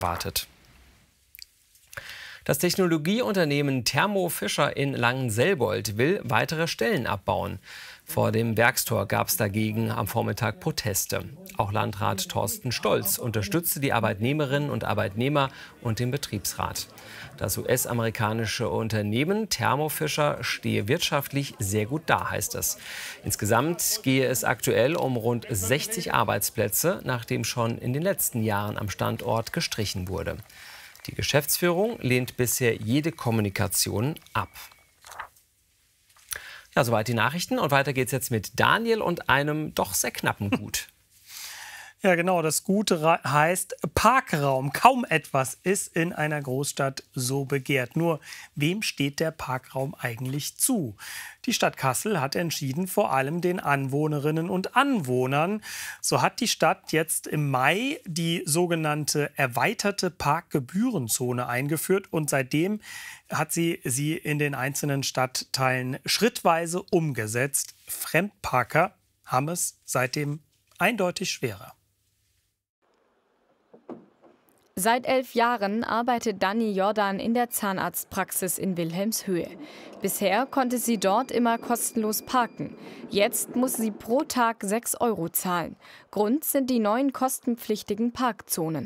wartet. Das Technologieunternehmen Thermo Fisher in Langenselbold will weitere Stellen abbauen. Vor dem Werkstor gab es dagegen am Vormittag Proteste. Auch Landrat Thorsten Stolz unterstützte die Arbeitnehmerinnen und Arbeitnehmer und den Betriebsrat. Das US-amerikanische Unternehmen Thermo Fisher stehe wirtschaftlich sehr gut da, heißt es. Insgesamt gehe es aktuell um rund 60 Arbeitsplätze, nachdem schon in den letzten Jahren am Standort gestrichen wurde. Die Geschäftsführung lehnt bisher jede Kommunikation ab. Ja, soweit die Nachrichten. Und weiter geht's jetzt mit Daniel und einem doch sehr knappen Gut. Ja, genau. Das Gute heißt Parkraum. Kaum etwas ist in einer Großstadt so begehrt. Nur, wem steht der Parkraum eigentlich zu? Die Stadt Kassel hat entschieden, vor allem den Anwohnerinnen und Anwohnern. So hat die Stadt jetzt im Mai die sogenannte erweiterte Parkgebührenzone eingeführt. Und seitdem hat sie in den einzelnen Stadtteilen schrittweise umgesetzt. Fremdparker haben es seitdem eindeutig schwerer. Seit 11 Jahren arbeitet Dani Jordan in der Zahnarztpraxis in Wilhelmshöhe. Bisher konnte sie dort immer kostenlos parken. Jetzt muss sie pro Tag 6 € zahlen. Grund sind die neuen kostenpflichtigen Parkzonen.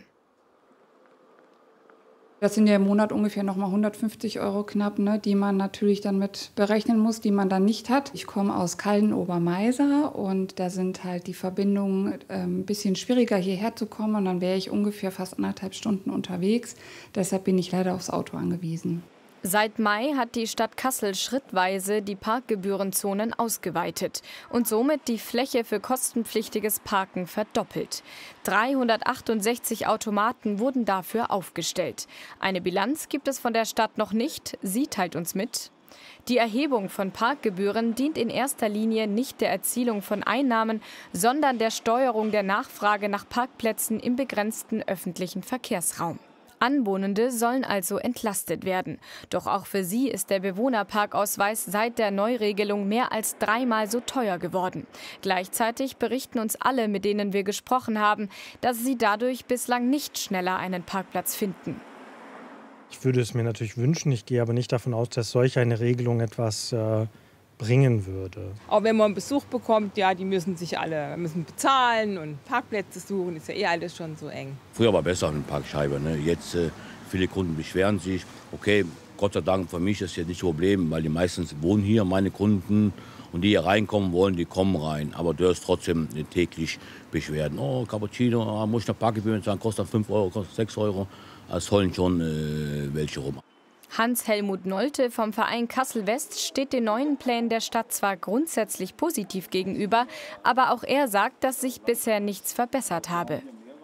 Das sind ja im Monat ungefähr noch mal 150 € knapp, ne, die man natürlich dann mit berechnen muss, die man dann nicht hat. Ich komme aus Kalden-Obermeiser und da sind halt die Verbindungen ein bisschen schwieriger hierher zu kommen und dann wäre ich ungefähr fast 1,5 Stunden unterwegs. Deshalb bin ich leider aufs Auto angewiesen. Seit Mai hat die Stadt Kassel schrittweise die Parkgebührenzonen ausgeweitet und somit die Fläche für kostenpflichtiges Parken verdoppelt. 368 Automaten wurden dafür aufgestellt. Eine Bilanz gibt es von der Stadt noch nicht. Sie teilt uns mit: Die Erhebung von Parkgebühren dient in erster Linie nicht der Erzielung von Einnahmen, sondern der Steuerung der Nachfrage nach Parkplätzen im begrenzten öffentlichen Verkehrsraum. Anwohnende sollen also entlastet werden. Doch auch für sie ist der Bewohnerparkausweis seit der Neuregelung mehr als 3-mal so teuer geworden. Gleichzeitig berichten uns alle, mit denen wir gesprochen haben, dass sie dadurch bislang nicht schneller einen Parkplatz finden. Ich würde es mir natürlich wünschen, ich gehe aber nicht davon aus, dass solch eine Regelung etwas bringen würde. Auch wenn man Besuch bekommt, ja, die müssen bezahlen und Parkplätze suchen, ist ja eh alles schon so eng. Früher war besser eine Parkscheibe, ne? Jetzt viele Kunden beschweren sich. Okay, Gott sei Dank für mich ist das jetzt nicht das Problem, weil die meistens wohnen hier, meine Kunden, und die hier reinkommen wollen, die kommen rein. Aber du hast trotzdem täglich Beschwerden. Oh, Cappuccino, muss ich eine Parkgebühr zahlen, kostet 5 €, kostet 6 €. Es heulen schon welche rum. Hans-Helmut Nolte vom Verein Kassel-West steht den neuen Plänen der Stadt zwar grundsätzlich positiv gegenüber, aber auch er sagt, dass sich bisher nichts verbessert habe.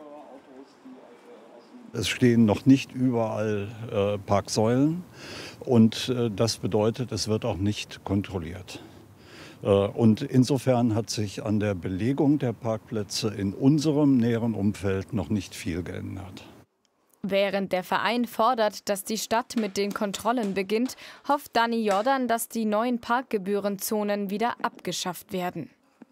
Es stehen noch nicht überall Parksäulen und das bedeutet, es wird auch nicht kontrolliert. Und insofern hat sich an der Belegung der Parkplätze in unserem näheren Umfeld noch nicht viel geändert. Während der Verein fordert, dass die Stadt mit den Kontrollen beginnt, hofft Dani Jordan, dass die neuen Parkgebührenzonen wieder abgeschafft werden.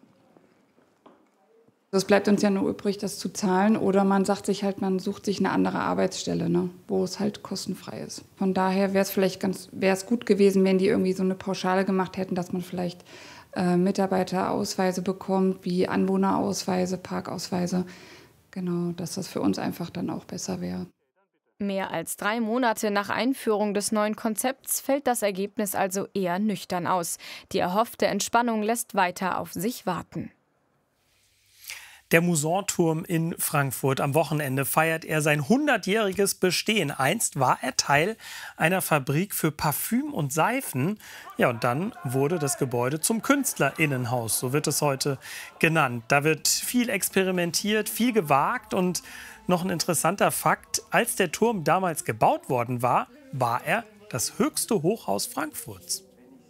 Es bleibt uns ja nur übrig, das zu zahlen, oder man sagt sich halt, man sucht sich eine andere Arbeitsstelle, ne, wo es halt kostenfrei ist. Von daher wäre es gut gewesen, wenn die irgendwie so eine Pauschale gemacht hätten, dass man vielleicht Mitarbeiterausweise bekommt, wie Anwohnerausweise, Parkausweise. Genau, dass das für uns einfach dann auch besser wäre. Mehr als 3 Monate nach Einführung des neuen Konzepts fällt das Ergebnis also eher nüchtern aus. Die erhoffte Entspannung lässt weiter auf sich warten. Der Musanturm in Frankfurt. Am Wochenende feiert er sein 100-jähriges Bestehen. Einst war er Teil einer Fabrik für Parfüm und Seifen. Ja, und dann wurde das Gebäude zum Künstlerinnenhaus, so wird es heute genannt. Da wird viel experimentiert, viel gewagt und noch ein interessanter Fakt: Als der Turm damals gebaut worden war, war er das höchste Hochhaus Frankfurts.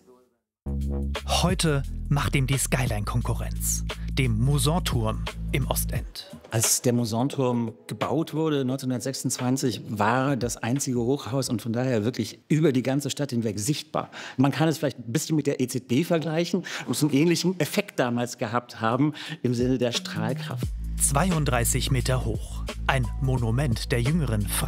Heute macht ihm die Skyline Konkurrenz, dem Musanturm im Ostend. Als der Musanturm gebaut wurde 1926, war das einzige Hochhaus und von daher wirklich über die ganze Stadt hinweg sichtbar. Man kann es vielleicht ein bisschen mit der EZB vergleichen, muss einen ähnlichen Effekt damals gehabt haben im Sinne der Strahlkraft. 32 Meter hoch. Ein Monument der jüngeren